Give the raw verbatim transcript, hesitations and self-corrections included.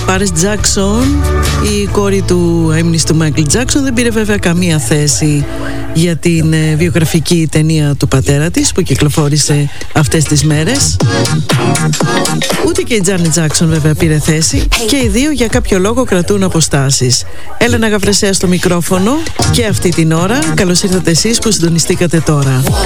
Πάρις Τζάκσον, η κόρη του έμνηστου Μάικλ Τζάκσον, δεν πήρε βέβαια καμία θέση για την ε, βιογραφική ταινία του πατέρα της που κυκλοφόρησε αυτές τις μέρες. Ούτε και η Τζάνετ Τζάκσον βέβαια πήρε θέση, και οι δύο για κάποιο λόγο κρατούν αποστάσεις. Έλενα Γαβρεσέα στο μικρόφωνο και αυτή την ώρα. Καλώς ήρθατε εσείς που συντονιστήκατε τώρα.